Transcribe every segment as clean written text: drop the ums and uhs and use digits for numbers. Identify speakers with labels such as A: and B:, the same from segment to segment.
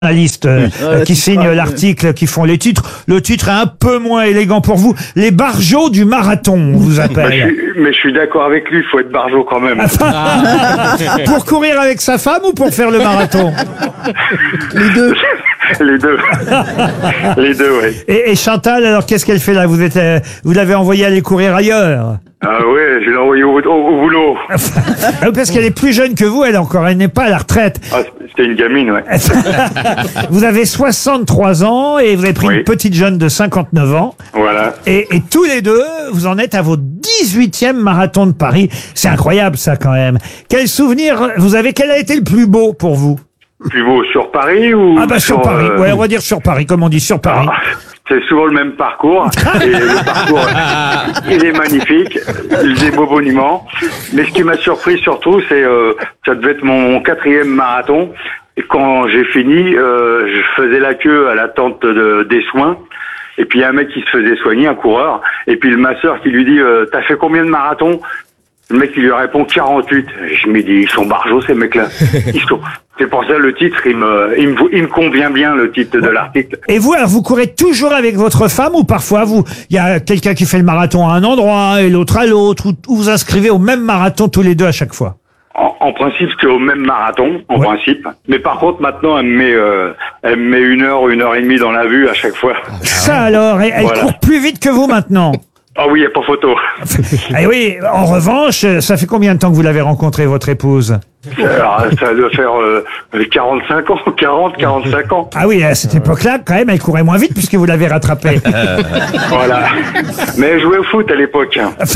A: journalistes qui signent l'article, qui font les titres. Le titre est un peu moins élégant pour vous. Les barjots du marathon, on vous appelle.
B: Mais je suis d'accord avec lui, il faut être barjot quand même.
A: Pour courir avec sa femme ou pour faire le marathon?
C: Les deux.
B: Les deux. Les deux, oui.
A: Et Chantal, alors qu'est-ce qu'elle fait là? Vous l'avez envoyée aller courir ailleurs?
B: Ah ouais, je l'ai envoyé au boulot.
A: Parce qu'elle est plus jeune que vous, elle n'est pas à la retraite.
B: Ah, c'était une gamine, ouais.
A: Vous avez 63 ans et vous avez pris une petite jeune de 59 ans.
B: Voilà.
A: Et tous les deux, vous en êtes à votre 18e marathon de Paris. C'est incroyable ça quand même. Quel souvenir vous avez? Quel a été le plus beau pour vous?
B: Plus beau sur Paris ou
A: sur Paris. Ouais, on va dire sur Paris, comme on dit sur Paris.
B: C'est souvent le même parcours. Et le parcours, il est magnifique. Des beaux monuments. Mais ce qui m'a surpris surtout, c'est ça devait être mon 4e marathon. Et quand j'ai fini, je faisais la queue à l'attente des soins. Et puis il y a un mec qui se faisait soigner, un coureur. Et puis le masseur qui lui dit t'as fait combien de marathons? Le mec qui lui répond 48. Je me dis, ils sont barjots ces mecs-là. C'est pour ça le titre, il me convient bien, le titre de l'article.
A: Et vous, alors vous courez toujours avec votre femme ou parfois il y a quelqu'un qui fait le marathon à un endroit et l'autre à l'autre, ou vous inscrivez au même marathon tous les deux à chaque fois?
B: En principe, c'est au même marathon, en principe. Mais par contre, maintenant, elle me met 1 heure, 1 heure et demie dans la vue à chaque fois.
A: Ça alors, elle court plus vite que vous maintenant?
B: Ah oui, il n'y a pas photo.
A: Et oui, en revanche, ça fait combien de temps que vous l'avez rencontrée, votre épouse?
B: Alors, ça doit faire 45 ans, 45 ans.
A: Ah oui, à cette époque-là, quand même, elle courait moins vite puisque vous l'avez rattrapée.
B: Voilà. Mais elle jouait au foot à l'époque.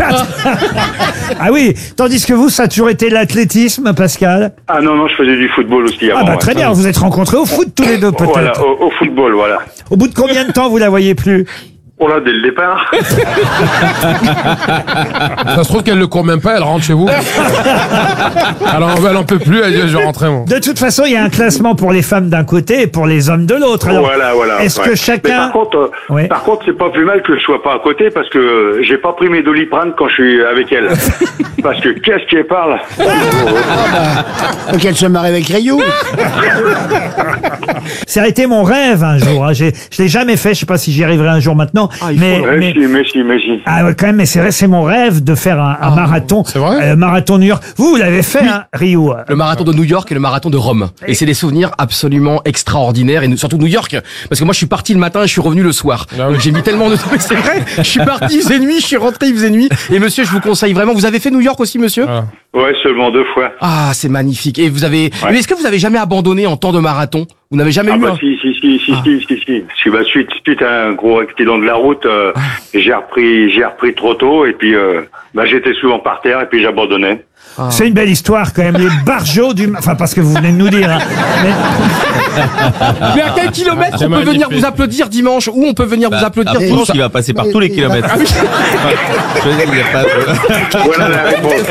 A: Ah oui, tandis que vous, ça a toujours été l'athlétisme, Pascal?
B: Ah non, je faisais du football aussi avant.
A: Ah bah très bien, vous êtes rencontrés au foot tous les deux peut-être.
B: Voilà, au football, voilà.
A: Au bout de combien de temps vous la voyez plus?
B: Oh là, dès le départ.
D: Ça se trouve qu'elle ne court même pas, elle rentre chez vous. Alors elle en peut plus, elle dit je vais rentrer. Moi.
A: De toute façon, il y a un classement pour les femmes d'un côté et pour les hommes de l'autre. Alors,
B: voilà.
A: Est-ce que chacun...
B: Mais par contre, c'est pas plus mal que je sois pas à côté parce que j'ai pas pris mes Doliprane quand je suis avec elle. Parce que qu'est-ce qu'elle parle?
C: Donc elle se marie avec Rio.
A: Ça a été mon rêve un jour. Je l'ai jamais fait. Je sais pas si j'y arriverai un jour maintenant.
B: Mais si.
A: Ah ouais, quand même. Mais c'est vrai, c'est mon rêve de faire un marathon.
D: C'est vrai.
A: Marathon New York. Vous l'avez fait, hein, Rio?
E: Le marathon de New York et le marathon de Rome. Et c'est des souvenirs absolument extraordinaires. Et surtout New York. Parce que moi, je suis parti le matin et je suis revenu le soir. Donc j'ai mis tellement de temps. Mais c'est vrai. Je suis parti, il faisait nuit. Je suis rentré, il faisait nuit. Et monsieur, je vous conseille vraiment. Vous avez fait New York aussi, monsieur?
B: Ouais, seulement 2 fois.
E: Ah, c'est magnifique. Et vous avez... Mais est-ce que vous avez jamais abandonné en temps de marathon? Vous n'avez jamais eu
B: Si. Suite à un gros accident de la route, j'ai repris trop tôt et puis j'étais souvent par terre et puis j'abandonnais.
A: C'est une belle histoire quand même, les barjots du... Enfin, parce que vous venez de nous dire. Hein.
E: Mais à quel kilomètre on peut venir vous applaudir dimanche? Où on peut venir vous applaudir dimanche?
F: Il va passer par tous les kilomètres. Je veux dire, il y a pas de...
B: Voilà la réponse.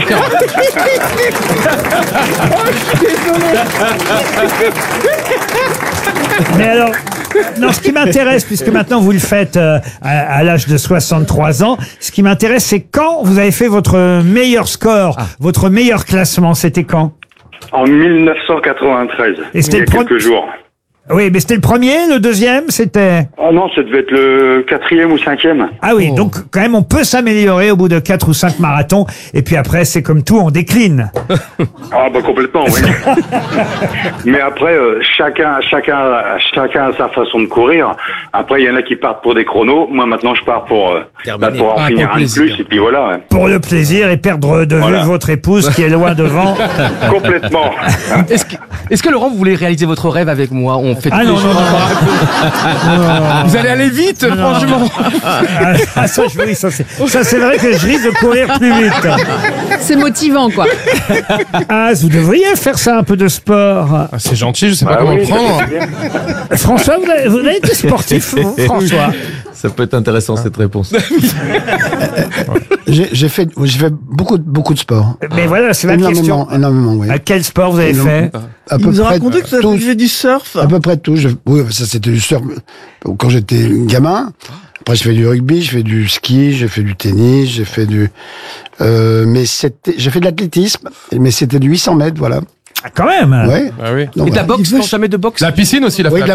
A: Mais alors, non, ce qui m'intéresse, puisque maintenant vous le faites à l'âge de 63 ans, ce qui m'intéresse, c'est quand vous avez fait votre meilleur score, votre meilleur classement, c'était quand?
B: En 1993,
A: Et c'était
B: il y a quelques jours.
A: Oui, mais c'était le premier, le deuxième, c'était...
B: Oh non, ça devait être le 4e ou 5e.
A: Ah oui, donc quand même, on peut s'améliorer au bout de 4 ou 5 marathons, et puis après, c'est comme tout, on décline.
B: Ah bah complètement, oui. Mais après, chacun a sa façon de courir. Après, il y en a qui partent pour des chronos. Moi, maintenant, je pars pour en finir un de plus, et puis voilà. Ouais.
A: Pour le plaisir et perdre de vue votre épouse qui est loin devant.
B: Complètement.
E: Est-ce que Laurent, vous voulez réaliser votre rêve avec moi? On fait
A: Ah non.
E: Vous allez aller vite, franchement.
A: Ça, c'est vrai que je risque de courir plus vite.
G: C'est motivant, quoi.
A: Ah, vous devriez faire ça, un peu de sport.
D: Ah, c'est gentil, je sais pas comment prendre.
A: François, vous avez été sportif, vous, François?
F: Ça peut être intéressant cette réponse.
C: J'ai fait beaucoup de sport.
A: Mais voilà, c'est ma question.
C: Énormément, oui.
A: À quel sport vous avez fait?
C: À
H: Il
C: peu
H: nous a
C: près
H: raconté que ça faisait du surf.
C: À peu près tout. Oui, ça c'était du surf quand j'étais gamin. Après, je fais du rugby, je fais du ski, j'ai fait du tennis, j'ai fait du... j'ai fait de l'athlétisme, mais c'était du 800 mètres, voilà.
A: Ah, quand même.
C: Ouais.
D: Ah oui.
C: Non,
E: Et de la
C: bah,
E: boxe, non, jamais de boxe.
D: La piscine aussi, la
C: Oui,
D: fait
C: de la